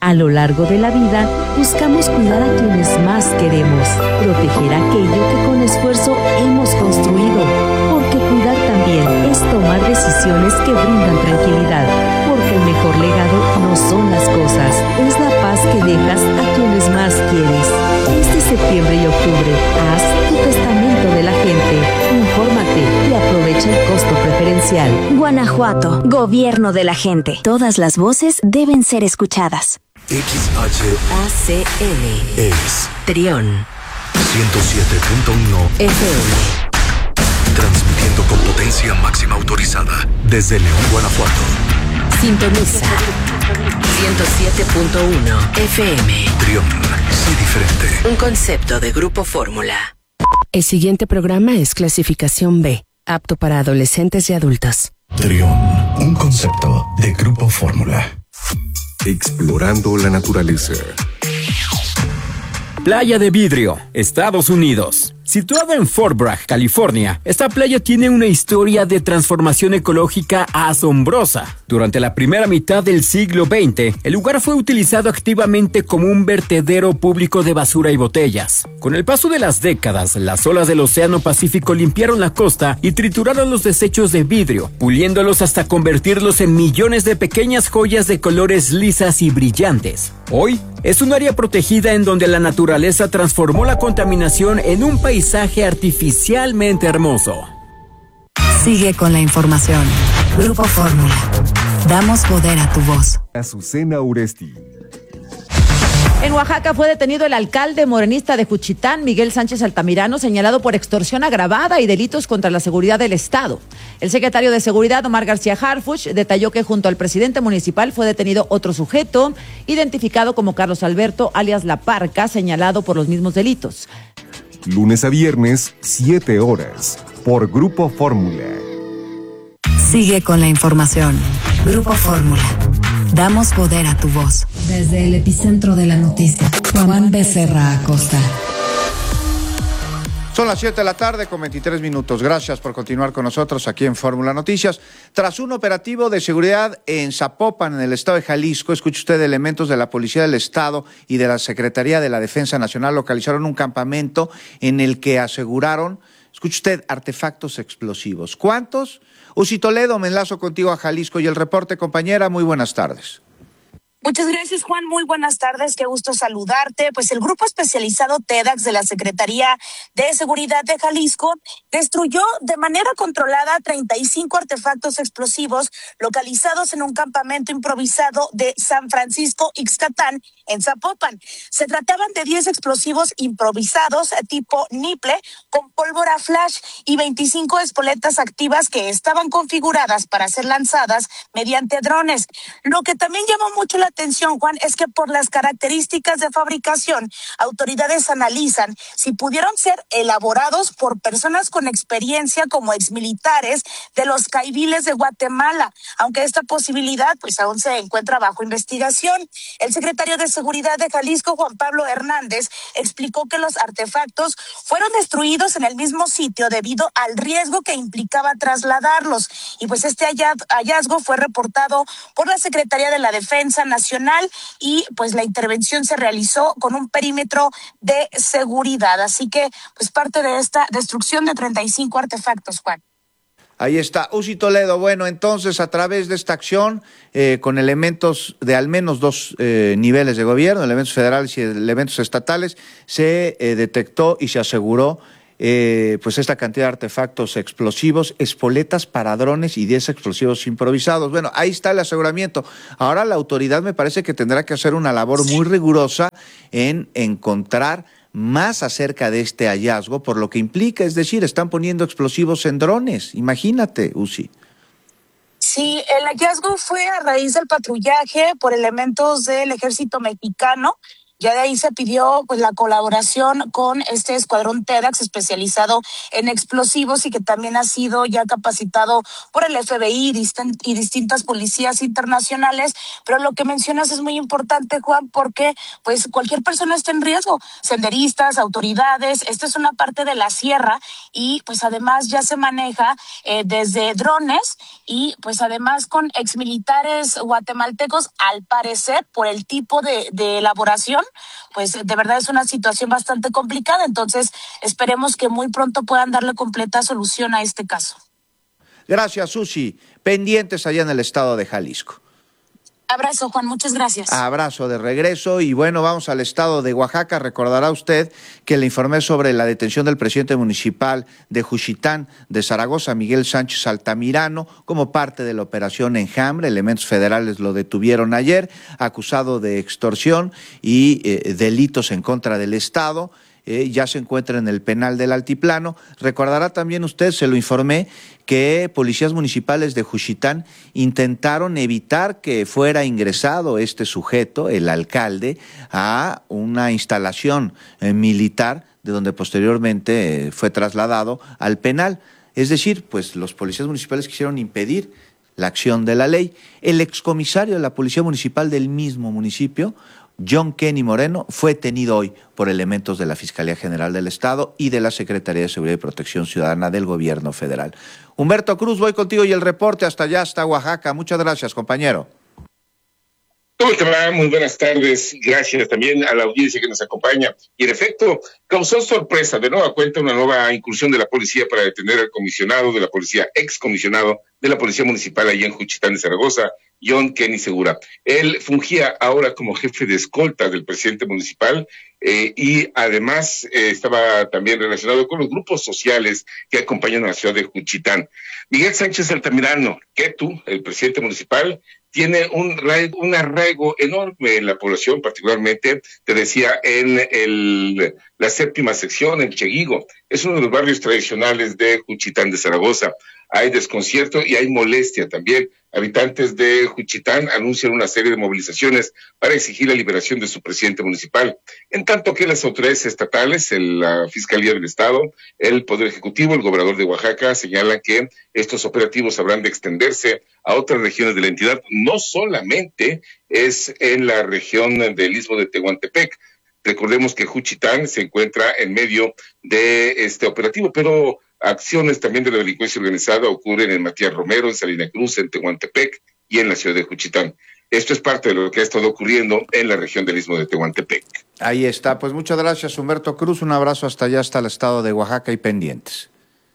A lo largo de la vida, buscamos cuidar a quienes más queremos, proteger aquello que con esfuerzo hemos construido, porque cuidar también es tomar decisiones que brindan tranquilidad, porque el mejor legado no son las cosas, es la paz que dejas a quienes más quieres. Este septiembre y octubre, haz tu testamento de la gente, infórmate y aprovecha el costo preferencial. Guanajuato, gobierno de la gente. Todas las voces deben ser escuchadas. ACL es Trión 107.1 FM. Transmitiendo con potencia máxima autorizada desde León, Guanajuato. Sintoniza 107.1 FM. Trión, sí diferente. Un concepto de Grupo Fórmula. El siguiente programa es clasificación B, apto para adolescentes y adultos. Trión, un concepto de Grupo Fórmula. Explorando la naturaleza. Playa de Vidrio, Estados Unidos. Situada en Fort Bragg, California, esta playa tiene una historia de transformación ecológica asombrosa. Durante la primera mitad del siglo XX, el lugar fue utilizado activamente como un vertedero público de basura y botellas. Con el paso de las décadas, las olas del Océano Pacífico limpiaron la costa y trituraron los desechos de vidrio, puliéndolos hasta convertirlos en millones de pequeñas joyas de colores lisas y brillantes. Hoy, es un área protegida en donde la naturaleza transformó la contaminación en un paisaje artificialmente hermoso. Sigue con la información. Grupo Fórmula. Damos poder a tu voz. Azucena Uresti. En Oaxaca fue detenido el alcalde morenista de Juchitán, Miguel Sánchez Altamirano, señalado por extorsión agravada y delitos contra la seguridad del Estado. El secretario de Seguridad, Omar García Harfuch, detalló que junto al presidente municipal fue detenido otro sujeto, identificado como Carlos Alberto, alias La Parca, señalado por los mismos delitos. Lunes a viernes, 7 horas, por Grupo Fórmula. Sigue con la información. Grupo Fórmula. Damos poder a tu voz. Desde el epicentro de la noticia, Juan Becerra Acosta. Son las 7 de la tarde con 23 minutos. Gracias por continuar con nosotros aquí en Fórmula Noticias. Tras un operativo de seguridad en Zapopan, en el estado de Jalisco, escuche usted, elementos de la Policía del Estado y de la Secretaría de la Defensa Nacional localizaron un campamento en el que aseguraron, escuche usted, artefactos explosivos. ¿Cuántos? Uzi Toledo, me enlazo contigo a Jalisco y el reporte, compañera. Muy buenas tardes. Muchas gracias, Juan. Muy buenas tardes. Qué gusto saludarte. Pues el grupo especializado TEDx de la Secretaría de Seguridad de Jalisco destruyó de manera controlada 35 artefactos explosivos localizados en un campamento improvisado de San Francisco Ixtatán, en Zapopan. Se trataban de 10 explosivos improvisados tipo niple con pólvora flash y 25 espoletas activas que estaban configuradas para ser lanzadas mediante drones. Lo que también llamó mucho la atención, Juan, es que por las características de fabricación, autoridades analizan si pudieron ser elaborados por personas con experiencia como exmilitares de los caiviles de Guatemala, aunque esta posibilidad pues aún se encuentra bajo investigación. El secretario de Seguridad de Jalisco, Juan Pablo Hernández, explicó que los artefactos fueron destruidos en el mismo sitio debido al riesgo que implicaba trasladarlos. Y pues este hallazgo fue reportado por la Secretaría de la Defensa Nacional y pues la intervención se realizó con un perímetro de seguridad. Así que pues parte de esta destrucción de 35 artefactos, Juan. Ahí está, Uzi Toledo. Bueno, entonces a través de esta acción, con elementos de al menos dos niveles de gobierno, elementos federales y elementos estatales, se detectó y se aseguró pues esta cantidad de artefactos explosivos, espoletas para drones y 10 explosivos improvisados. Bueno, ahí está el aseguramiento. Ahora la autoridad me parece que tendrá que hacer una labor muy rigurosa en encontrar más acerca de este hallazgo, por lo que implica, es decir, están poniendo explosivos en drones. Imagínate, Uzi. Sí, el hallazgo fue a raíz del patrullaje por elementos del ejército mexicano Ya de ahí se pidió pues la colaboración con este escuadrón TEDx especializado en explosivos y que también ha sido ya capacitado por el FBI y distintas policías internacionales. Pero lo que mencionas es muy importante, Juan, porque pues cualquier persona está en riesgo, senderistas, autoridades. Esta es una parte de la sierra y pues además ya se maneja desde drones y pues además con exmilitares guatemaltecos, al parecer por el tipo de elaboración, pues de verdad es una situación bastante complicada. Entonces esperemos que muy pronto puedan darle completa solución a este caso. Gracias, Susi. Pendientes allá en el estado de Jalisco. Abrazo, Juan, muchas gracias. Abrazo de regreso y bueno, vamos al estado de Oaxaca. Recordará usted que le informé sobre la detención del presidente municipal de Juchitán de Zaragoza, Miguel Sánchez Altamirano, como parte de la operación Enjambre. Elementos federales lo detuvieron ayer, acusado de extorsión y delitos en contra del Estado. Ya se encuentra en el penal del Altiplano. Recordará también usted, se lo informé, que policías municipales de Juchitán intentaron evitar que fuera ingresado este sujeto, el alcalde, a una instalación militar, de donde posteriormente fue trasladado al penal. Es decir, pues los policías municipales quisieron impedir la acción de la ley. El excomisario de la Policía Municipal del mismo municipio, John Kenny Moreno, fue detenido hoy por elementos de la Fiscalía General del Estado y de la Secretaría de Seguridad y Protección Ciudadana del Gobierno Federal. Humberto Cruz, voy contigo y el reporte hasta allá, hasta Oaxaca. Muchas gracias, compañero. ¿Cómo te va? Muy buenas tardes. Gracias también a la audiencia que nos acompaña. Y en efecto, causó sorpresa de nueva cuenta una nueva incursión de la policía para detener al comisionado de la policía, excomisionado de la Policía Municipal allá en Juchitán de Zaragoza, John Kenny Segura. Él fungía ahora como jefe de escolta del presidente municipal y además estaba también relacionado con los grupos sociales que acompañan a la ciudad de Juchitán. Miguel Sánchez Altamirano, Ketu, el presidente municipal, tiene un arraigo enorme en la población, particularmente, te decía, en la séptima sección, en Cheguigo. Es uno de los barrios tradicionales de Juchitán de Zaragoza. Hay desconcierto y hay molestia también. Habitantes de Juchitán anuncian una serie de movilizaciones para exigir la liberación de su presidente municipal. En tanto que las autoridades estatales, la Fiscalía del Estado, el Poder Ejecutivo, el gobernador de Oaxaca, señalan que estos operativos habrán de extenderse a otras regiones de la entidad. No solamente es en la región del Istmo de Tehuantepec. Recordemos que Juchitán se encuentra en medio de este operativo, pero acciones también de la delincuencia organizada ocurren en Matías Romero, en Salina Cruz, en Tehuantepec y en la ciudad de Juchitán. Esto es parte de lo que ha estado ocurriendo en la región del Istmo de Tehuantepec. Ahí está. Pues muchas gracias, Humberto Cruz. Un abrazo hasta allá, hasta el estado de Oaxaca y pendientes.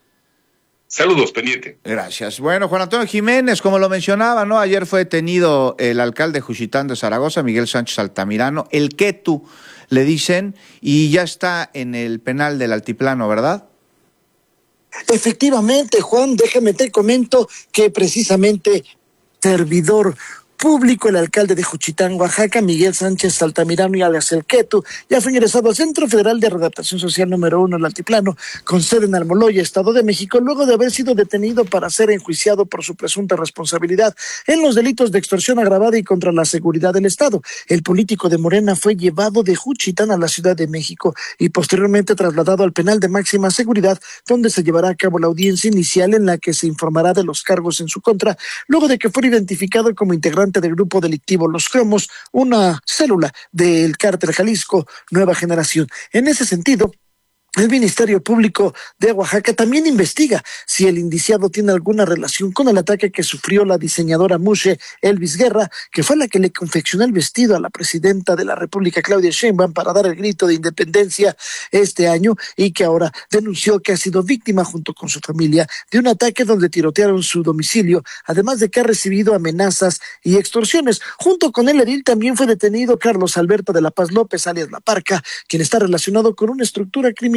Saludos, pendiente. Gracias. Bueno, Juan Antonio Jiménez, como lo mencionaba, ¿no? Ayer fue detenido el alcalde de Juchitán de Zaragoza, Miguel Sánchez Altamirano, el Ketu, le dicen, y ya está en el penal del Altiplano, ¿verdad? Efectivamente, Juan, déjame te comento que precisamente servidor público, el alcalde de Juchitán, Oaxaca, Miguel Sánchez Altamirano y alias El Ketu, ya fue ingresado al Centro Federal de Readaptación Social número 1, el Altiplano, con sede en Almoloya, Estado de México, luego de haber sido detenido para ser enjuiciado por su presunta responsabilidad en los delitos de extorsión agravada y contra la seguridad del Estado. El político de Morena fue llevado de Juchitán a la Ciudad de México y posteriormente trasladado al penal de máxima seguridad, donde se llevará a cabo la audiencia inicial en la que se informará de los cargos en su contra, luego de que fuera identificado como integrante del grupo delictivo Los Cromos, una célula del cártel Jalisco Nueva Generación. En ese sentido, el Ministerio Público de Oaxaca también investiga si el indiciado tiene alguna relación con el ataque que sufrió la diseñadora Mushe Elvis Guerra, que fue la que le confeccionó el vestido a la presidenta de la República, Claudia Sheinbaum, para dar el grito de independencia este año, y que ahora denunció que ha sido víctima junto con su familia de un ataque donde tirotearon su domicilio, además de que ha recibido amenazas y extorsiones. Junto con el edil también fue detenido Carlos Alberto de la Paz López, alias La Parca, quien está relacionado con una estructura criminal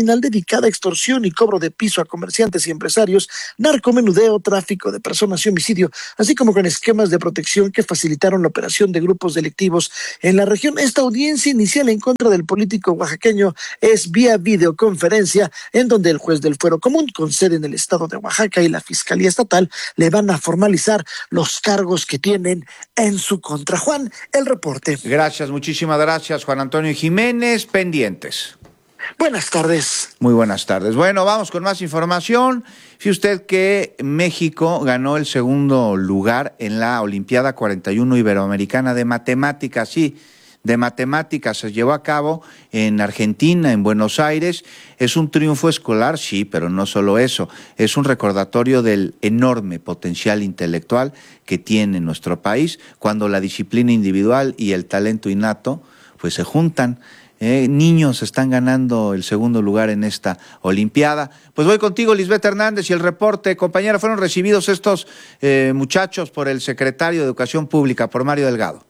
criminal dedicada a extorsión y cobro de piso a comerciantes y empresarios, narcomenudeo, tráfico de personas y homicidio, así como con esquemas de protección que facilitaron la operación de grupos delictivos en la región. Esta audiencia inicial en contra del político oaxaqueño es vía videoconferencia, en donde el juez del Fuero Común, con sede en el estado de Oaxaca, y la Fiscalía Estatal le van a formalizar los cargos que tienen en su contra. Juan, el reporte. Gracias, muchísimas gracias, Juan Antonio Jiménez. Pendientes. Buenas tardes. Muy buenas tardes. Bueno, vamos con más información. Fíjese usted que México ganó el segundo lugar en la Olimpiada 41 Iberoamericana de Matemáticas. Sí, de Matemáticas se llevó a cabo en Argentina, en Buenos Aires. Es un triunfo escolar, sí, pero no solo eso. Es un recordatorio del enorme potencial intelectual que tiene nuestro país cuando la disciplina individual y el talento innato pues se juntan. Niños están ganando el segundo lugar en esta Olimpiada. Pues voy contigo, Lisbeth Hernández, y el reporte. Compañera, fueron recibidos estos muchachos por el secretario de Educación Pública, por Mario Delgado.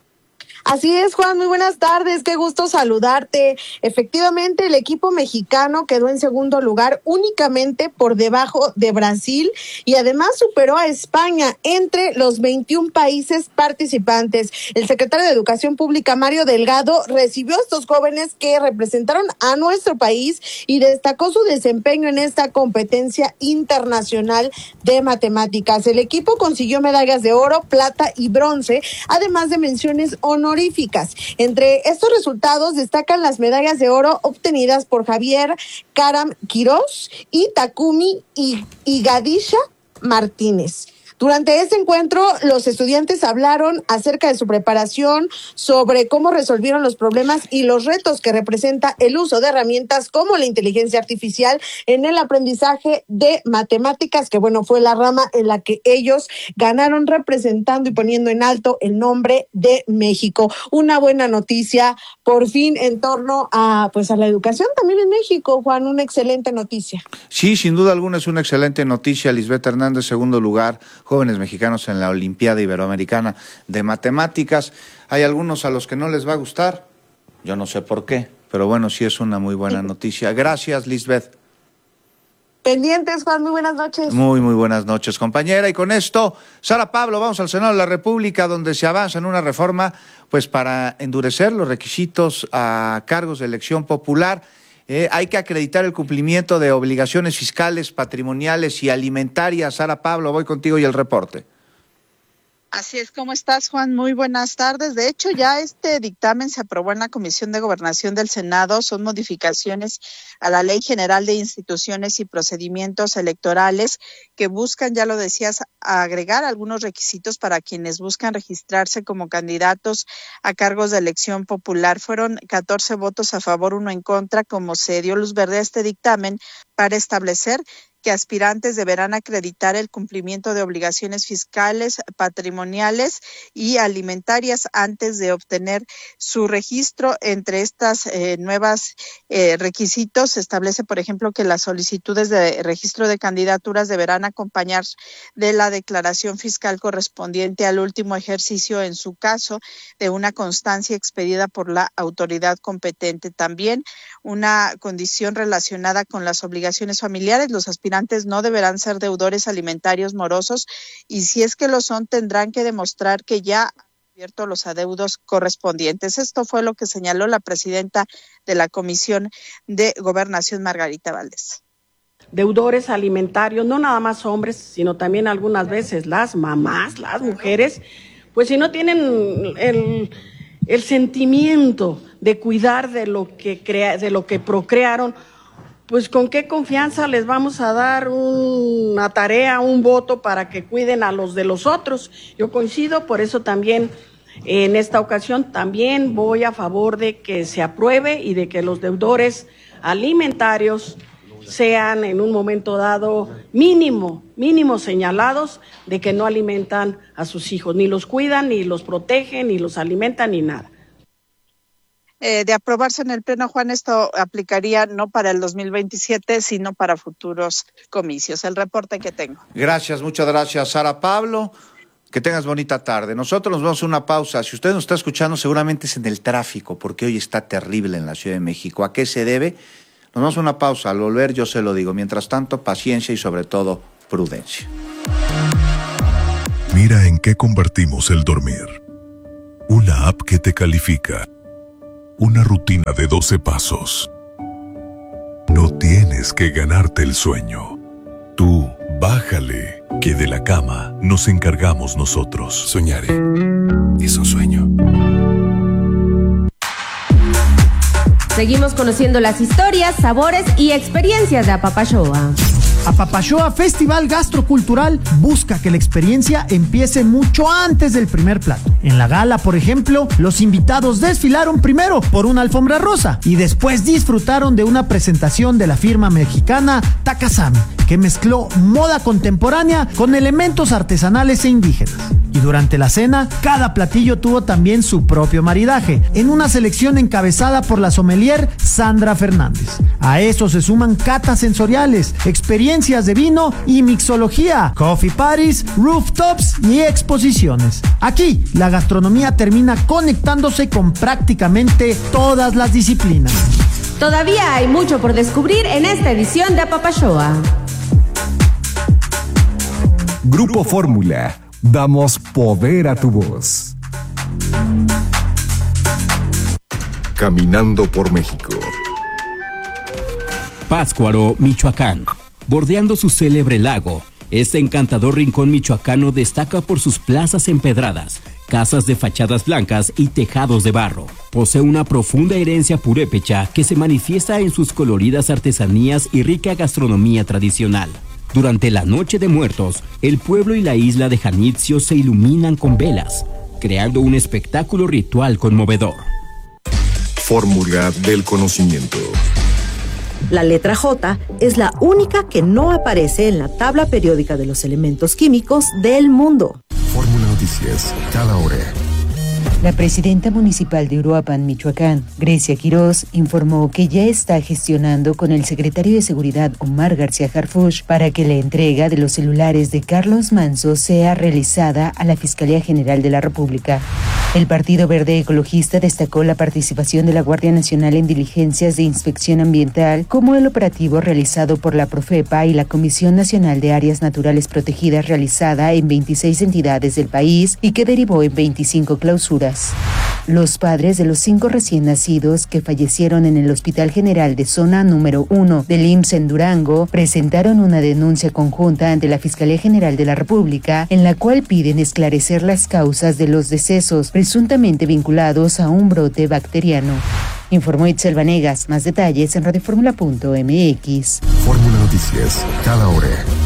Así es, Juan, muy buenas tardes, qué gusto saludarte. Efectivamente, el equipo mexicano quedó en segundo lugar únicamente por debajo de Brasil y además superó a España entre los 21 países participantes. El secretario de Educación Pública, Mario Delgado, recibió a estos jóvenes que representaron a nuestro país y destacó su desempeño en esta competencia internacional de matemáticas. El equipo consiguió medallas de oro, plata y bronce, además de menciones honoríficas. Entre estos resultados destacan las medallas de oro obtenidas por Javier Karam Quiroz y Takumi Higadisha Martínez. Durante este encuentro, los estudiantes hablaron acerca de su preparación, sobre cómo resolvieron los problemas y los retos que representa el uso de herramientas como la inteligencia artificial en el aprendizaje de matemáticas, que bueno, fue la rama en la que ellos ganaron, representando y poniendo en alto el nombre de México. Una buena noticia, por fin, en torno a la educación también en México, Juan, una excelente noticia. Sí, sin duda alguna es una excelente noticia. Lisbeth Hernández, segundo lugar, jóvenes mexicanos en la Olimpiada Iberoamericana de Matemáticas. Hay algunos a los que no les va a gustar, yo no sé por qué, pero bueno, sí es una muy buena noticia. Gracias, Lisbeth. Pendientes, Juan, muy buenas noches. Muy buenas noches, compañera. Y con esto, Sara Pablo, vamos al Senado de la República, donde se avanza en una reforma pues para endurecer los requisitos a cargos de elección popular. Hay que acreditar el cumplimiento de obligaciones fiscales, patrimoniales y alimentarias. Sara Pablo, voy contigo y el reporte. Así es, ¿cómo estás, Juan? Muy buenas tardes. De hecho, ya este dictamen se aprobó en la Comisión de Gobernación del Senado. Son modificaciones a la Ley General de Instituciones y Procedimientos Electorales que buscan, ya lo decías, agregar algunos requisitos para quienes buscan registrarse como candidatos a cargos de elección popular. Fueron 14 votos a favor, 1 en contra, como se dio luz verde a este dictamen para establecer que aspirantes deberán acreditar el cumplimiento de obligaciones fiscales, patrimoniales y alimentarias antes de obtener su registro. Entre estas nuevas requisitos se establece, por ejemplo, que las solicitudes de registro de candidaturas deberán acompañar de la declaración fiscal correspondiente al último ejercicio, en su caso, de una constancia expedida por la autoridad competente. También una condición relacionada con las obligaciones familiares. Los aspirantes no deberán ser deudores alimentarios morosos y si es que lo son, tendrán que demostrar que ya han cubierto los adeudos correspondientes. Esto fue lo que señaló la presidenta de la Comisión de Gobernación, Margarita Valdés. Deudores alimentarios, no nada más hombres, sino también algunas veces las mamás, las mujeres, pues si no tienen el sentimiento de cuidar de lo que procrearon, pues con qué confianza les vamos a dar una tarea, un voto para que cuiden a los de los otros. Yo coincido, por eso también en esta ocasión también voy a favor de que se apruebe y de que los deudores alimentarios sean en un momento dado mínimo señalados de que no alimentan a sus hijos, ni los cuidan, ni los protegen, ni los alimentan, ni nada. De aprobarse en el Pleno, Juan, esto aplicaría no para el 2027, sino para futuros comicios. El reporte que tengo. Gracias, muchas gracias, Sara Pablo. Que tengas bonita tarde. Nosotros nos vamos a una pausa. Si usted nos está escuchando, seguramente es en el tráfico, porque hoy está terrible en la Ciudad de México. ¿A qué se debe? Nos vamos a una pausa, al volver yo se lo digo. Mientras tanto, paciencia y sobre todo, prudencia. Mira en qué convertimos el dormir. Una app que te califica. Una rutina de 12 pasos. No tienes que ganarte el sueño. Tú, bájale, que de la cama nos encargamos nosotros. Soñaré. Es un sueño. Seguimos conociendo las historias, sabores y experiencias de Apapashoa. Apapashoa Festival Gastrocultural busca que la experiencia empiece mucho antes del primer plato. En la gala, por ejemplo, los invitados desfilaron primero por una alfombra rosa y después disfrutaron de una presentación de la firma mexicana Takasami, que mezcló moda contemporánea con elementos artesanales e indígenas. Y durante la cena, cada platillo tuvo también su propio maridaje, en una selección encabezada por la sommelier Sandra Fernández. A eso se suman catas sensoriales, experiencias de vino y mixología, coffee parties, rooftops y exposiciones. Aquí, la gastronomía termina conectándose con prácticamente todas las disciplinas. Todavía hay mucho por descubrir en esta edición de Apapashoa. Grupo Fórmula. Damos poder a tu voz. Caminando por México. Pátzcuaro, Michoacán. Bordeando su célebre lago, este encantador rincón michoacano destaca por sus plazas empedradas, casas de fachadas blancas y tejados de barro. Posee una profunda herencia purépecha que se manifiesta en sus coloridas artesanías y rica gastronomía tradicional. Durante la Noche de Muertos, el pueblo y la isla de Janitzio se iluminan con velas, creando un espectáculo ritual conmovedor. Fórmula del conocimiento. La letra J es la única que no aparece en la tabla periódica de los elementos químicos del mundo. Fórmula Noticias, cada hora. La presidenta municipal de Uruapan, Michoacán, Grecia Quirós, informó que ya está gestionando con el secretario de Seguridad, Omar García Harfuch, para que la entrega de los celulares de Carlos Manzo sea realizada a la Fiscalía General de la República. El Partido Verde Ecologista destacó la participación de la Guardia Nacional en diligencias de inspección ambiental, como el operativo realizado por la Profepa y la Comisión Nacional de Áreas Naturales Protegidas realizada en 26 entidades del país y que derivó en 25 clausuras. Los padres de los 5 recién nacidos que fallecieron en el Hospital General de Zona número 1 del IMSS en Durango presentaron una denuncia conjunta ante la Fiscalía General de la República en la cual piden esclarecer las causas de los decesos presuntamente vinculados a un brote bacteriano. Informó Itzel Vanegas. Más detalles en radioformula.mx. Fórmula Noticias, cada hora.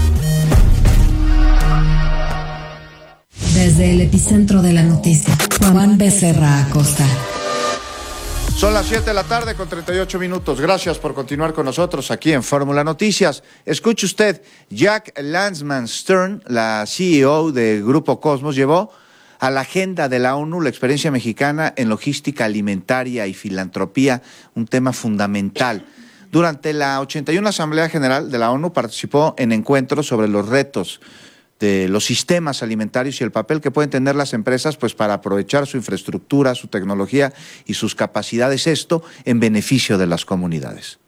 Desde el epicentro de la noticia, Juan Becerra Acosta. Son las 7 de la tarde con 38 minutos. Gracias por continuar con nosotros aquí en Fórmula Noticias. Escuche usted, Jack Landsman Stern, la CEO de Grupo Cosmos, llevó a la agenda de la ONU la experiencia mexicana en logística alimentaria y filantropía, un tema fundamental. Durante la 81 Asamblea General de la ONU participó en encuentros sobre los retos de los sistemas alimentarios y el papel que pueden tener las empresas pues para aprovechar su infraestructura, su tecnología y sus capacidades, esto en beneficio de las comunidades.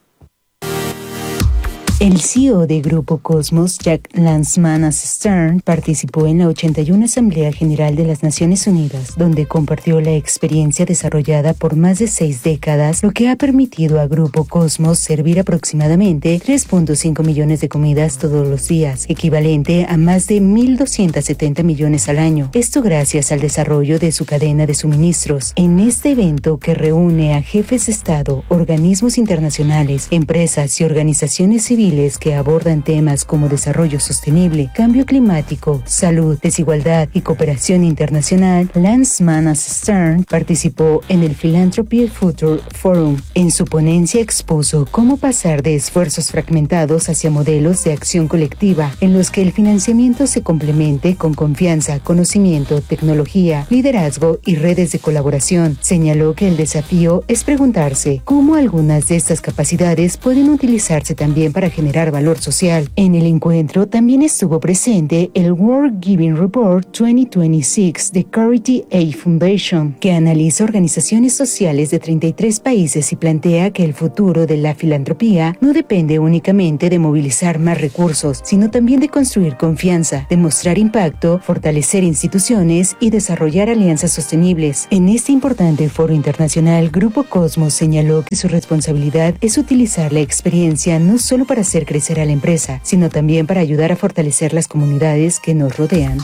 El CEO de Grupo Cosmos, Jack Landsman Stern, participó en la 81 Asamblea General de las Naciones Unidas, donde compartió la experiencia desarrollada por más de 6 décadas, lo que ha permitido a Grupo Cosmos servir aproximadamente 3.5 millones de comidas todos los días, equivalente a más de 1.270 millones al año. Esto gracias al desarrollo de su cadena de suministros. En este evento que reúne a jefes de Estado, organismos internacionales, empresas y organizaciones civiles que abordan temas como desarrollo sostenible, cambio climático, salud, desigualdad y cooperación internacional, Landsman Stern participó en el Philanthropy Future Forum. En su ponencia expuso cómo pasar de esfuerzos fragmentados hacia modelos de acción colectiva, en los que el financiamiento se complemente con confianza, conocimiento, tecnología, liderazgo y redes de colaboración. Señaló que el desafío es preguntarse cómo algunas de estas capacidades pueden utilizarse también para generar valor social. En el encuentro también estuvo presente el World Giving Report 2026 de Charity Aid Foundation, que analiza organizaciones sociales de 33 países y plantea que el futuro de la filantropía no depende únicamente de movilizar más recursos, sino también de construir confianza, demostrar impacto, fortalecer instituciones y desarrollar alianzas sostenibles. En este importante foro internacional, Grupo Cosmos señaló que su responsabilidad es utilizar la experiencia no solo para hacer crecer a la empresa, sino también para ayudar a fortalecer las comunidades que nos rodean.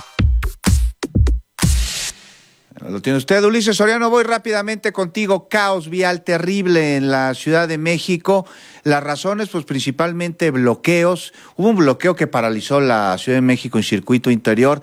Lo tiene usted, Ulises Soriano. Voy rápidamente contigo. Caos vial terrible en la Ciudad de México. Las razones, pues principalmente bloqueos. Hubo un bloqueo que paralizó la Ciudad de México en circuito interior.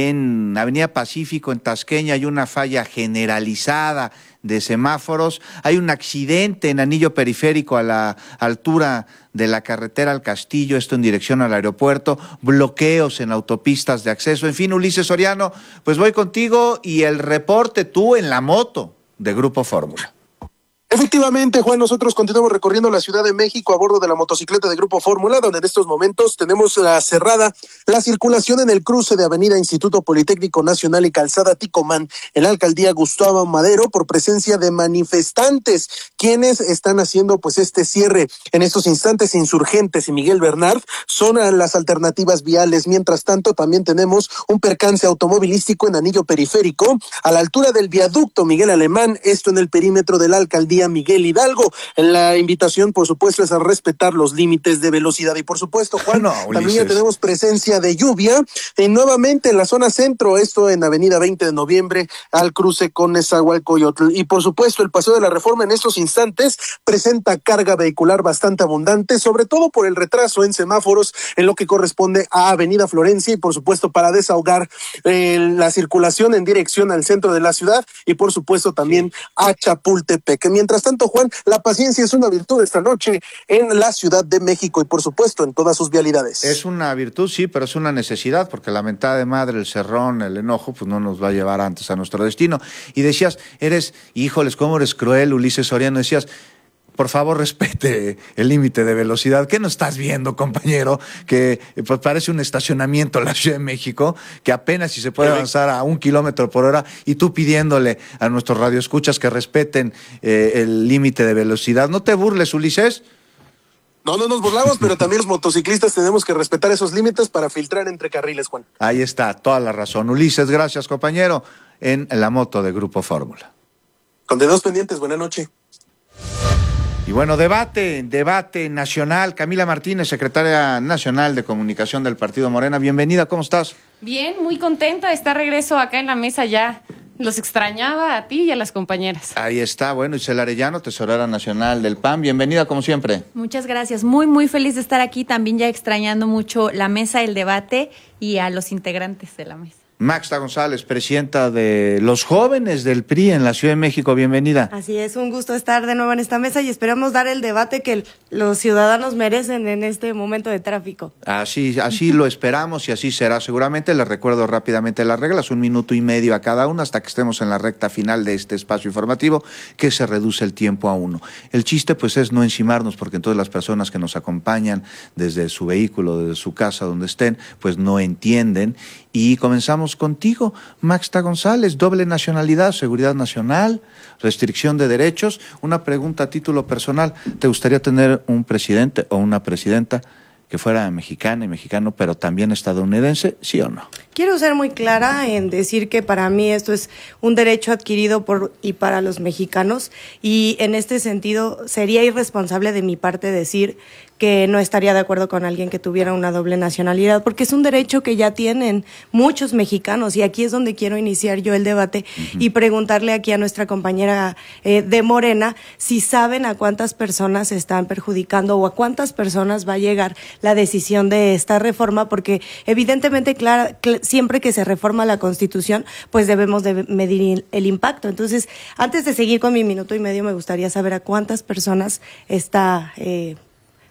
En Avenida Pacífico, en Tasqueña, hay una falla generalizada de semáforos. Hay un accidente en Anillo Periférico a la altura de la carretera al Castillo, esto en dirección al aeropuerto, bloqueos en autopistas de acceso. En fin, Ulises Soriano, pues voy contigo y el reporte tú en la moto de Grupo Fórmula. Efectivamente, Juan, nosotros continuamos recorriendo la Ciudad de México a bordo de la motocicleta de Grupo Fórmula, donde en estos momentos tenemos cerrada la circulación en el cruce de Avenida Instituto Politécnico Nacional y Calzada Ticomán, en la alcaldía Gustavo Madero, por presencia de manifestantes, quienes están haciendo pues este cierre. En estos instantes, Insurgentes y Miguel Bernard son las alternativas viales. Mientras tanto, también tenemos un percance automovilístico en Anillo Periférico, a la altura del viaducto Miguel Alemán, esto en el perímetro de la alcaldía Miguel Hidalgo. La invitación, por supuesto, es a respetar los límites de velocidad. Y por supuesto, Juan, también ya tenemos presencia de lluvia nuevamente en la zona centro, esto en Avenida 20 de Noviembre, al cruce con Nezahualcóyotl. Y por supuesto, el Paseo de la Reforma en estos instantes presenta carga vehicular bastante abundante, sobre todo por el retraso en semáforos en lo que corresponde a Avenida Florencia y por supuesto para desahogar la circulación en dirección al centro de la ciudad y por supuesto también a Chapultepec. Mientras tanto, Juan, la paciencia es una virtud esta noche en la Ciudad de México y por supuesto en todas sus vialidades. Es una virtud, sí, pero es una necesidad, porque la mentada de madre, el cerrón, el enojo, pues no nos va a llevar antes a nuestro destino. Y decías, híjoles, cómo eres cruel, Ulises Soriano, decías, por favor, respete el límite de velocidad. ¿Qué no estás viendo, compañero? Que pues, parece un estacionamiento en la Ciudad de México, que apenas si se puede avanzar a 1 kilómetro por hora, y tú pidiéndole a nuestros radioescuchas que respeten el límite de velocidad. No te burles, Ulises. No nos burlamos, pero también los motociclistas tenemos que respetar esos límites para filtrar entre carriles, Juan. Ahí está, toda la razón. Ulises, gracias, compañero, en la moto de Grupo Fórmula. Con dedos pendientes, buena noche. Y bueno, debate nacional. Camila Martínez, secretaria nacional de comunicación del Partido Morena. Bienvenida, ¿cómo estás? Bien, muy contenta de estar regreso acá en la mesa ya. Los extrañaba a ti y a las compañeras. Ahí está, bueno, Isela Arellano, tesorera nacional del PAN. Bienvenida, como siempre. Muchas gracias. Muy feliz de estar aquí. También ya extrañando mucho la mesa, el debate y a los integrantes de la mesa. Maxta González, presidenta de los jóvenes del PRI en la Ciudad de México, bienvenida. Así es, un gusto estar de nuevo en esta mesa y esperamos dar el debate que los ciudadanos merecen en este momento de tráfico. Así lo esperamos y así será. Seguramente les recuerdo rápidamente las reglas, 1 minuto y medio a cada uno hasta que estemos en la recta final de este espacio informativo, que se reduce el tiempo a 1. El chiste pues es no encimarnos, porque entonces las personas que nos acompañan desde su vehículo, desde su casa, donde estén, pues no entienden. Y comenzamos contigo, Maxta González, doble nacionalidad, seguridad nacional, restricción de derechos. Una pregunta a título personal, ¿te gustaría tener un presidente o una presidenta que fuera mexicana y mexicano, pero también estadounidense, sí o no? Quiero ser muy clara en decir que para mí esto es un derecho adquirido por y para los mexicanos, y en este sentido sería irresponsable de mi parte decir que no estaría de acuerdo con alguien que tuviera una doble nacionalidad, porque es un derecho que ya tienen muchos mexicanos, y aquí es donde quiero iniciar yo el debate y preguntarle aquí a nuestra compañera de Morena si saben a cuántas personas se están perjudicando o a cuántas personas va a llegar la decisión de esta reforma, porque evidentemente siempre que se reforma la Constitución, pues debemos de medir el impacto. Entonces, antes de seguir con mi minuto y medio, me gustaría saber a cuántas personas está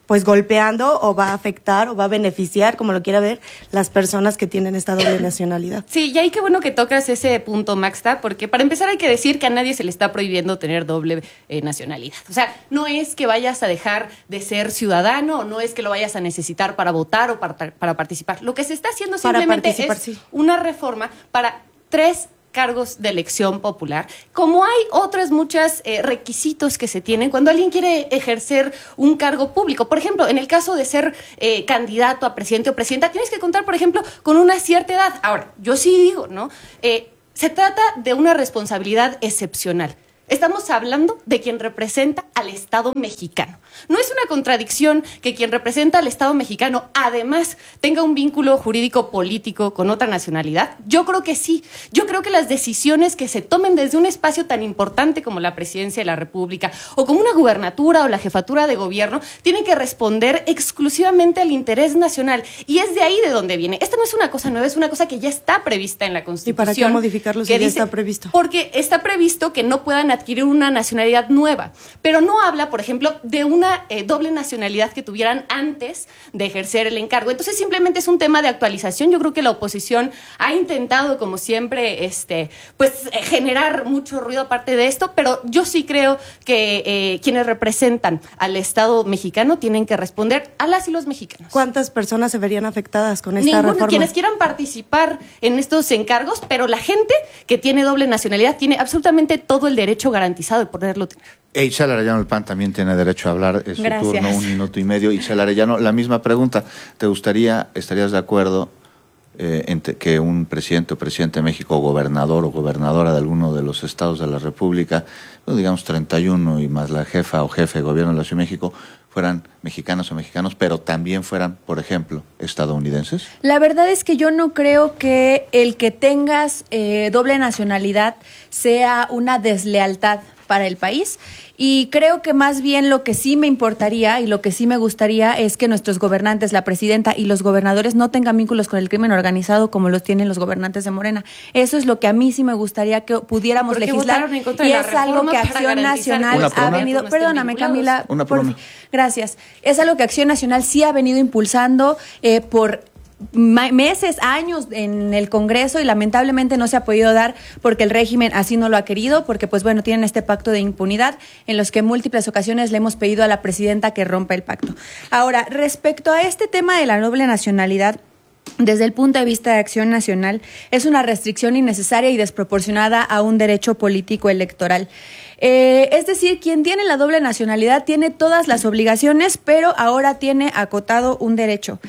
pues golpeando o va a afectar o va a beneficiar, como lo quiera ver, las personas que tienen esta doble nacionalidad. Sí, y ahí qué bueno que tocas ese punto, Maxta, porque para empezar hay que decir que a nadie se le está prohibiendo tener doble nacionalidad. O sea, no es que vayas a dejar de ser ciudadano, o no es que lo vayas a necesitar para votar o para participar. Lo que se está haciendo simplemente es una reforma para 3 cargos de elección popular, como hay otros muchos requisitos que se tienen cuando alguien quiere ejercer un cargo público. Por ejemplo, en el caso de ser candidato a presidente o presidenta, tienes que contar, por ejemplo, con una cierta edad. Ahora, yo sí digo, ¿no? Se trata de una responsabilidad excepcional. Estamos hablando de quien representa al Estado mexicano. No es una contradicción que quien representa al Estado mexicano además tenga un vínculo jurídico político con otra nacionalidad. Yo creo que sí. Yo creo que las decisiones que se tomen desde un espacio tan importante como la presidencia de la República o como una gubernatura o la jefatura de gobierno tienen que responder exclusivamente al interés nacional. Y es de ahí de donde viene. Esta no es una cosa nueva, es una cosa que ya está prevista en la Constitución. ¿Y para qué modificarlo si ya está previsto? Porque está previsto que no puedan adquirir una nacionalidad nueva, pero no habla, por ejemplo, de una doble nacionalidad que tuvieran antes de ejercer el encargo. Entonces simplemente es un tema de actualización. Yo creo que la oposición ha intentado, como siempre, generar mucho ruido aparte de esto, pero yo sí creo que quienes representan al Estado mexicano tienen que responder a las y los mexicanos. ¿Cuántas personas se verían afectadas con esta reforma? Quienes quieran participar en estos encargos, pero la gente que tiene doble nacionalidad tiene absolutamente todo el derecho garantizado de poderlo tener. Isela Arellano, el PAN, también tiene derecho a hablar. Es su turno, 1 minuto y medio. Isela Arellano, la misma pregunta. ¿Estarías de acuerdo que un presidente o presidente de México, o gobernador o gobernadora de alguno de los estados de la República, digamos 31 y más la jefa o jefe de gobierno de la Ciudad de México, fueran mexicanos o mexicanos, pero también fueran, por ejemplo, estadounidenses? La verdad es que yo no creo que el que tengas doble nacionalidad sea una deslealtad para el país, y creo que más bien lo que sí me importaría y lo que sí me gustaría es que nuestros gobernantes, la presidenta y los gobernadores no tengan vínculos con el crimen organizado como los tienen los gobernantes de Morena. Eso es lo que a mí sí me gustaría que pudiéramos legislar, y es algo que Acción Nacional ha venido, perdóname Camila, gracias, es algo que Acción Nacional sí ha venido impulsando por meses, años en el Congreso, y lamentablemente no se ha podido dar porque el régimen así no lo ha querido, porque pues bueno, tienen este pacto de impunidad en los que en múltiples ocasiones le hemos pedido a la presidenta que rompa el pacto. Ahora, respecto a este tema de la doble nacionalidad, desde el punto de vista de Acción Nacional, es una restricción innecesaria y desproporcionada a un derecho político electoral. Es decir, quien tiene la doble nacionalidad tiene todas las obligaciones, pero ahora tiene acotado un derecho.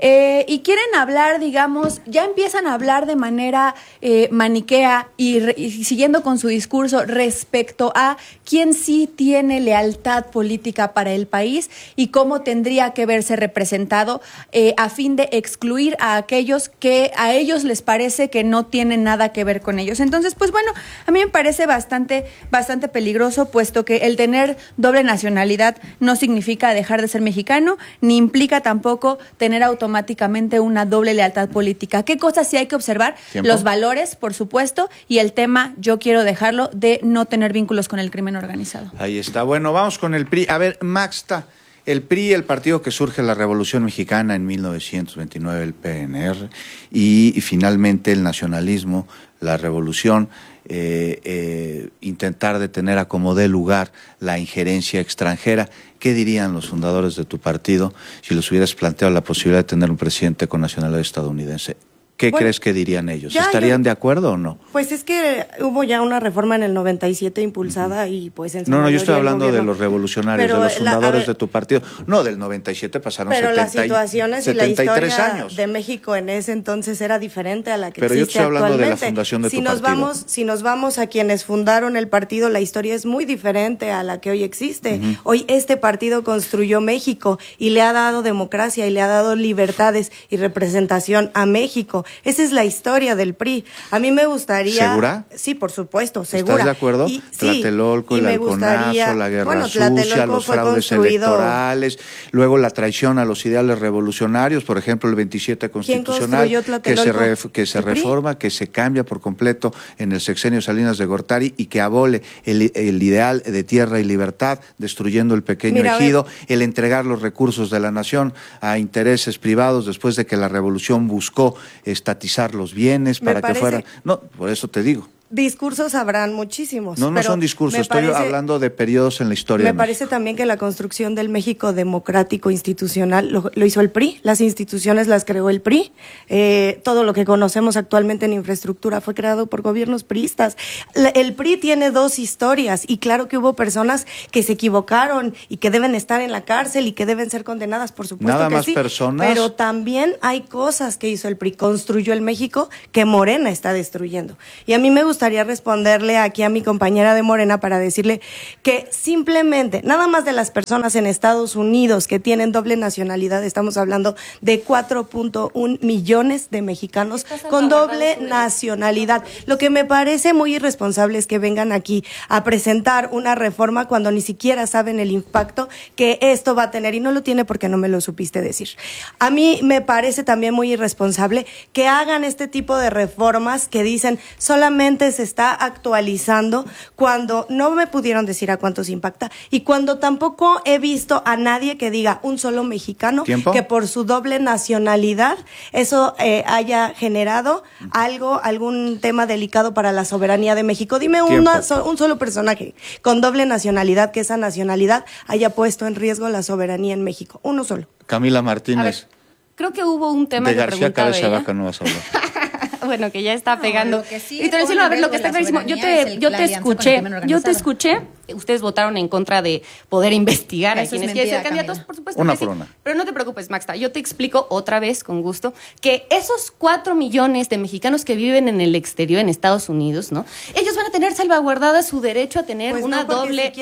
Y quieren hablar, digamos, ya empiezan a hablar de manera maniquea y siguiendo con su discurso respecto a quién sí tiene lealtad política para el país y cómo tendría que verse representado a fin de excluir a aquellos que a ellos les parece que no tienen nada que ver con ellos. Entonces, pues bueno, a mí me parece bastante peligroso, puesto que el tener doble nacionalidad no significa dejar de ser mexicano, ni implica tampoco tener automáticamente una doble lealtad política. ¿Qué cosas sí hay que observar? ¿Tiempo? Los valores, por supuesto, y el tema, yo quiero dejarlo, de no tener vínculos con el crimen organizado. Ahí está. Bueno, vamos con el PRI. A ver, Maxta, el PRI, el partido que surge en la Revolución Mexicana en 1929, el PNR, y finalmente el nacionalismo, la revolución, intentar detener a como dé lugar la injerencia extranjera. ¿Qué dirían los fundadores de tu partido si les hubieras planteado la posibilidad de tener un presidente con nacionalidad estadounidense? ¿Qué crees que dirían ellos? ¿Estarían de acuerdo o no? Pues es que hubo ya una reforma en el 97 impulsada y pues en su No, yo estoy hablando de los revolucionarios, de los fundadores de tu partido. No, del 97 pasaron 73 años. Pero las situaciones y la historia de México en ese entonces era diferente a la que existe actualmente. Pero yo estoy hablando de la fundación de tu partido. Si nos vamos a quienes fundaron el partido, la historia es muy diferente a la que hoy existe. Hoy este partido construyó México y le ha dado democracia y le ha dado libertades y representación a México. Esa es la historia del PRI. A mí me gustaría... ¿Segura? Sí, por supuesto, segura. ¿Estás de acuerdo? Tlatelolco, el halconazo, la guerra sucia, los fraudes electorales, luego la traición a los ideales revolucionarios, por ejemplo, el 27 constitucional, que se reforma, que se cambia por completo en el sexenio Salinas de Gortari y que abole el ideal de tierra y libertad, destruyendo el pequeño ejido, el entregar los recursos de la nación a intereses privados después de que la revolución buscó estatizar los bienes para que fueran... No, por eso te digo. Discursos habrán muchísimos. No son discursos, estoy hablando de periodos en la historia. Me parece también que la construcción del México democrático institucional lo hizo el PRI, las instituciones las creó el PRI, todo lo que conocemos actualmente en infraestructura fue creado por gobiernos priistas. El PRI tiene dos historias y claro que hubo personas que se equivocaron y que deben estar en la cárcel y que deben ser condenadas, por supuesto. Nada que más sí, personas. pero también hay cosas que hizo el PRI, construyó el México que Morena está destruyendo. Y a mí me gustaría responderle aquí a mi compañera de Morena para decirle que simplemente, nada más de las personas en Estados Unidos que tienen doble nacionalidad, estamos hablando de 4.1 millones de mexicanos con doble nacionalidad. Lo que me parece muy irresponsable es que vengan aquí a presentar una reforma cuando ni siquiera saben el impacto que esto va a tener y no lo tiene porque no me lo supiste decir. A mí me parece también muy irresponsable que hagan este tipo de reformas que dicen solamente se está actualizando cuando no me pudieron decir a cuántos impacta y cuando tampoco he visto a nadie que diga un solo mexicano que por su doble nacionalidad eso haya generado algún tema delicado para la soberanía de México. Dime un solo personaje con doble nacionalidad que esa nacionalidad haya puesto en riesgo la soberanía en México. Uno solo. Camila Martínez. Creo que hubo un tema de que García Cabeza Vaca no vas a hablar. Bueno, que ya está pegando. Lo que sí y te decirlo, a ver, lo que está clarísimo. Yo te escuché. Ustedes votaron en contra de poder investigar a quienes quieren ser candidatos, por supuesto. Una por una. Pero no te preocupes, Maxta. Yo te explico otra vez, con gusto, que esos 4 millones de mexicanos que viven en el exterior, en Estados Unidos, ¿no? Ellos van a tener salvaguardada su derecho a tener una doble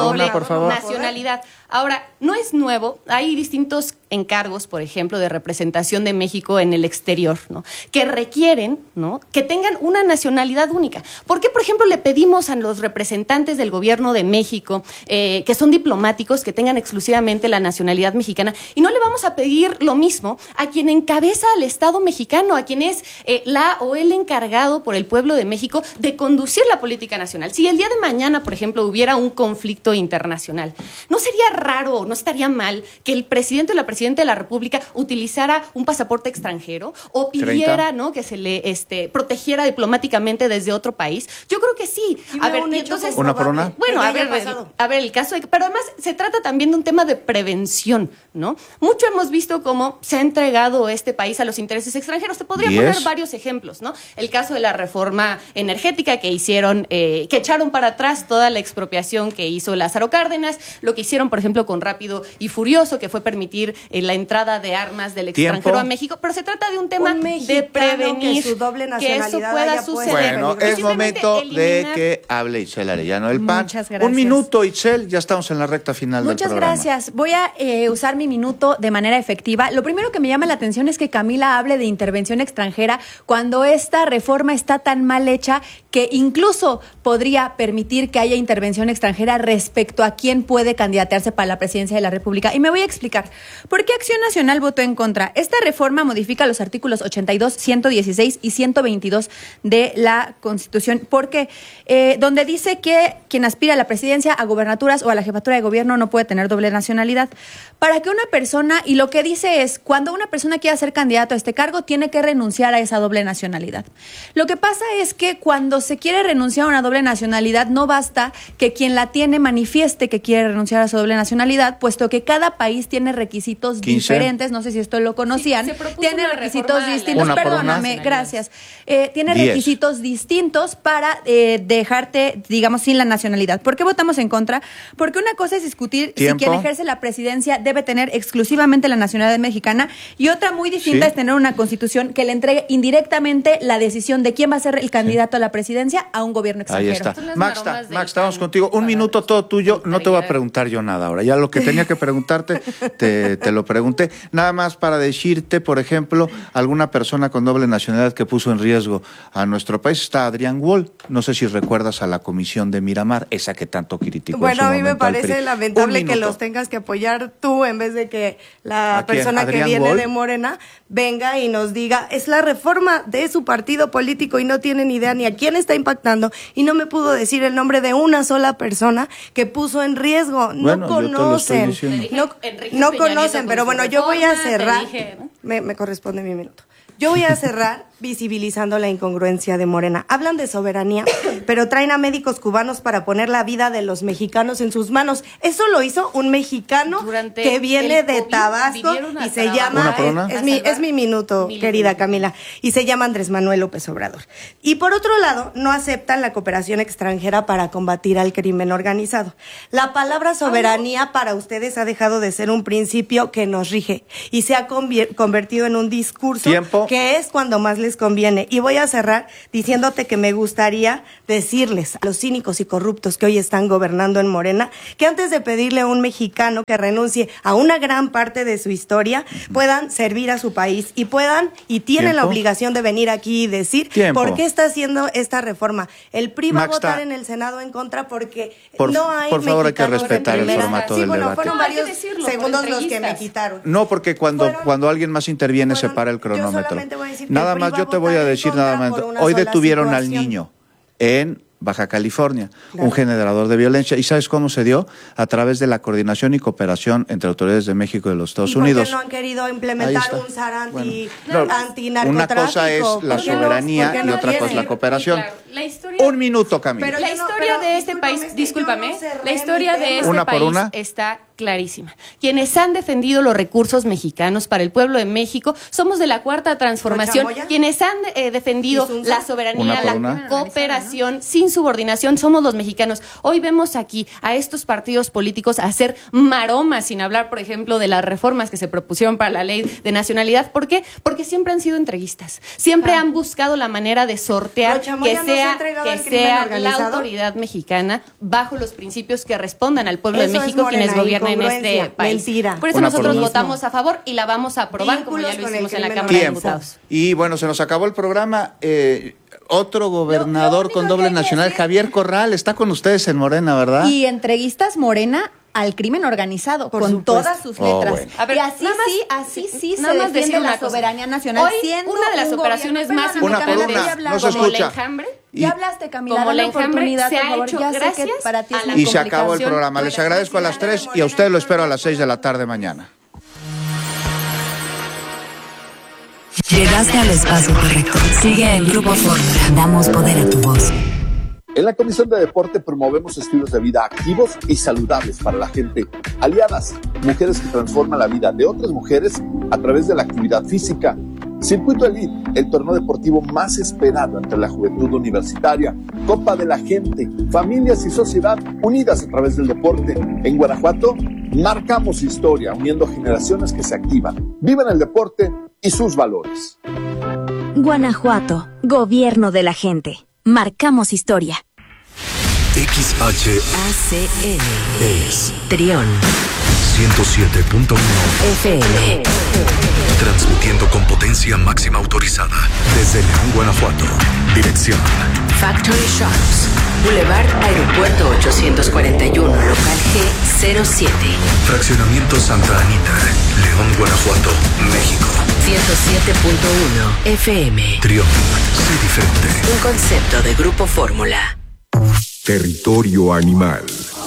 nacionalidad. Ahora, no es nuevo. Hay distintos encargos, por ejemplo, de representación de México en el exterior, ¿no? Que requieren, ¿no? Que tengan una nacionalidad única. ¿Por qué, por ejemplo, le pedimos a los representantes del gobierno de México, que son diplomáticos, que tengan exclusivamente la nacionalidad mexicana? Y no le vamos a pedir lo mismo a quien encabeza al Estado mexicano, a quien es la o el encargado por el pueblo de México de conducir la política nacional. Si el día de mañana, por ejemplo, hubiera un conflicto internacional, ¿no sería raro, no estaría mal que el presidente o la presidenta de la República utilizara un pasaporte extranjero o pidiera, ¿no?, que se le protegiera diplomáticamente desde otro país? Yo creo que sí. A ver, entonces, ¿una por una? Bueno, a ver el caso pero además se trata también de un tema de prevención, ¿no? Mucho hemos visto cómo se ha entregado este país a los intereses extranjeros. Te podría poner varios ejemplos, ¿no? El caso de la reforma energética que hicieron, que echaron para atrás toda la expropiación que hizo Lázaro Cárdenas, lo que hicieron, por ejemplo, con Rápido y Furioso, que fue permitir la entrada de armas del extranjero a México, pero se trata de un tema de prevenir que su doble nacionalidad que eso pueda suceder. Bueno, es momento de que hable Itzel Arellano del PAN. Muchas gracias. Un minuto, Itzel, ya estamos en la recta final del programa. Muchas gracias. Voy a usar mi minuto de manera efectiva. Lo primero que me llama la atención es que Camila hable de intervención extranjera cuando esta reforma está tan mal hecha que incluso podría permitir que haya intervención extranjera respecto a quién puede candidatearse para la presidencia de la República. Y me voy a explicar. ¿Por qué Acción Nacional votó en contra? Esta reforma modifica los artículos 82, 116 y 122 de la Constitución, porque donde dice que quien aspira a la presidencia, a gubernaturas o a la jefatura de gobierno no puede tener doble nacionalidad. Para que una persona, y lo que dice es, cuando una persona quiera ser candidato a este cargo, tiene que renunciar a esa doble nacionalidad. Lo que pasa es que cuando se quiere renunciar a una doble nacionalidad, no basta que quien la tiene manifieste que quiere renunciar a su doble nacionalidad, puesto que cada país tiene requisitos diferentes, no sé si esto lo conocían, tiene requisitos distintos, perdóname, gracias, tiene requisitos distintos para dejarte, digamos, sin la nacionalidad. ¿Por qué votamos en contra? Porque una cosa es discutir si quien ejerce la presidencia debe tener exclusivamente la nacionalidad mexicana, y otra muy distinta es tener una constitución que le entregue indirectamente la decisión de quién va a ser el candidato a la presidencia presidencia a un gobierno extranjero. Ahí está. Max, estamos contigo. Un minuto todo tuyo. No te voy a preguntar yo nada ahora. Ya lo que tenía que preguntarte, te lo pregunté. Nada más para decirte, por ejemplo, alguna persona con doble nacionalidad que puso en riesgo a nuestro país está Adrián Wall. No sé si recuerdas a la comisión de Miramar, esa que tanto criticó. Bueno, a mí me parece lamentable que los tengas que apoyar tú en vez de que la persona que viene Wall de Morena venga y nos diga, es la reforma de su partido político y no tienen idea ni a quién está impactando, y no me pudo decir el nombre de una sola persona que puso en riesgo. No conocen, no conocen, pero bueno, yo voy a cerrar, me corresponde mi minuto. Yo voy a cerrar visibilizando la incongruencia de Morena. Hablan de soberanía, pero traen a médicos cubanos para poner la vida de los mexicanos en sus manos. Eso lo hizo un mexicano que viene de Tabasco y se llama, es mi minuto, querida Camila, y se llama Andrés Manuel López Obrador. Y por otro lado, no aceptan la cooperación extranjera para combatir al crimen organizado. La palabra soberanía para ustedes ha dejado de ser un principio que nos rige y se ha convertido en un discurso que es cuando más les conviene. Y voy a cerrar diciéndote que me gustaría decirles a los cínicos y corruptos que hoy están gobernando en Morena que antes de pedirle a un mexicano que renuncie a una gran parte de su historia, puedan servir a su país y tienen la obligación de venir aquí y decir por qué está haciendo esta reforma. El PRI va a votar en el Senado en contra porque no hay por favor, hay que respetar el formato del debate. Fueron varios segundos los que me quitaron. No, porque cuando alguien más interviene se para el cronómetro. Nada más, yo te voy a decir nada más. Hoy detuvieron al niño en Baja California, un generador de violencia. ¿Y sabes cómo se dio? A través de la coordinación y cooperación entre autoridades de México y de los Estados Unidos. ¿Por qué no han querido implementar un SAR antinarcotráfico? Una cosa es la soberanía y otra cosa es la cooperación. La historia, un minuto, Camila. Pero la historia de este país, discúlpame, la historia de este país está clarísima. Quienes han defendido los recursos mexicanos para el pueblo de México somos de la Cuarta Transformación. Quienes han defendido la soberanía, la cooperación sin subordinación somos los mexicanos. Hoy vemos aquí a estos partidos políticos hacer maromas, sin hablar, por ejemplo, de las reformas que se propusieron para la ley de nacionalidad. ¿Por qué? Porque siempre han sido entreguistas. Siempre han buscado la manera de sortear que sea la autoridad mexicana bajo los principios que respondan al pueblo de México quienes gobiernan en este país. Por eso nosotros votamos a favor y la vamos a aprobar como ya lo hicimos en la Cámara de Diputados. Y bueno, se nos acabó el programa. Otro gobernador con doble nacional, Javier Corral, está con ustedes en Morena, ¿verdad? Y entreguistas Morena al crimen organizado, con todas sus letras. Bueno. A ver, así sí se defiende la soberanía nacional. Hoy, una de las operaciones más importantes, no se escucha. Ya hablaste, Camila, como la oportunidad se ha hecho gracias para ti a la y se acabó el programa. Les agradezco a las 3 y a ustedes lo espero a las 6 de la tarde mañana. Llegaste al espacio correcto. Sigue el Grupo Fórmula. Damos poder a tu voz. En la Comisión de Deporte promovemos estilos de vida activos y saludables para la gente. Aliadas, mujeres que transforman la vida de otras mujeres a través de la actividad física. Circuito Elite, el torneo deportivo más esperado entre la juventud universitaria. Copa de la Gente, familias y sociedad unidas a través del deporte. En Guanajuato, marcamos historia, uniendo generaciones que se activan, viven el deporte y sus valores. Guanajuato, gobierno de la gente. Marcamos historia. XHACN es Trión 107.1 FM. Transmitiendo con potencia máxima autorizada desde León, Guanajuato. Dirección Factory Shops, Boulevard Aeropuerto 841, local G07. Fraccionamiento Santa Anita, León, Guanajuato, México. 107.1 FM. Trión, sé diferente. Un concepto de Grupo Fórmula. Territorio animal.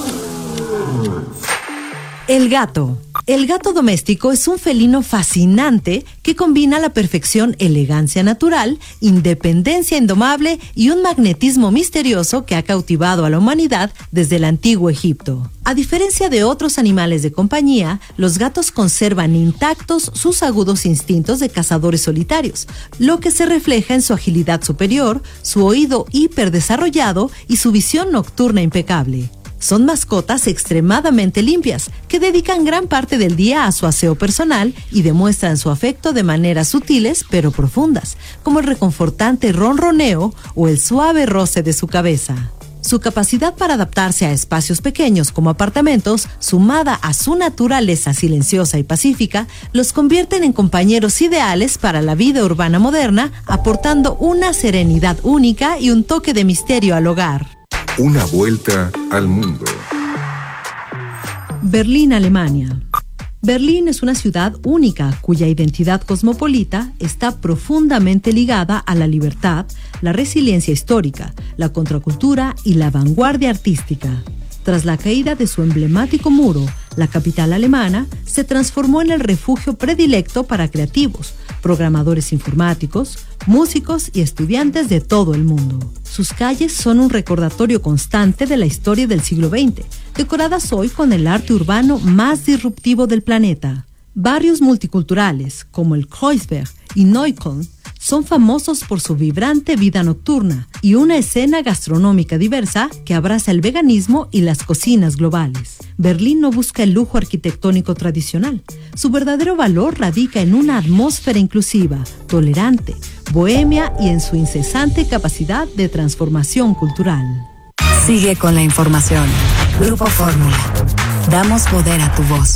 El gato. El gato doméstico es un felino fascinante que combina a la perfección elegancia natural, independencia indomable y un magnetismo misterioso que ha cautivado a la humanidad desde el antiguo Egipto. A diferencia de otros animales de compañía, los gatos conservan intactos sus agudos instintos de cazadores solitarios, lo que se refleja en su agilidad superior, su oído hiperdesarrollado y su visión nocturna impecable. Son mascotas extremadamente limpias, que dedican gran parte del día a su aseo personal y demuestran su afecto de maneras sutiles pero profundas, como el reconfortante ronroneo o el suave roce de su cabeza. Su capacidad para adaptarse a espacios pequeños como apartamentos, sumada a su naturaleza silenciosa y pacífica, los convierten en compañeros ideales para la vida urbana moderna, aportando una serenidad única y un toque de misterio al hogar. Una vuelta al mundo. Berlín, Alemania. Berlín es una ciudad única cuya identidad cosmopolita está profundamente ligada a la libertad, la resiliencia histórica, la contracultura y la vanguardia artística. Tras la caída de su emblemático muro, la capital alemana se transformó en el refugio predilecto para creativos, programadores informáticos, músicos y estudiantes de todo el mundo. Sus calles son un recordatorio constante de la historia del siglo XX, decoradas hoy con el arte urbano más disruptivo del planeta. Barrios multiculturales como el Kreuzberg y Neukölln son famosos por su vibrante vida nocturna y una escena gastronómica diversa que abraza el veganismo y las cocinas globales. Berlín no busca el lujo arquitectónico tradicional. Su verdadero valor radica en una atmósfera inclusiva, tolerante, bohemia y en su incesante capacidad de transformación cultural. Sigue con la información. Grupo Fórmula. Damos poder a tu voz.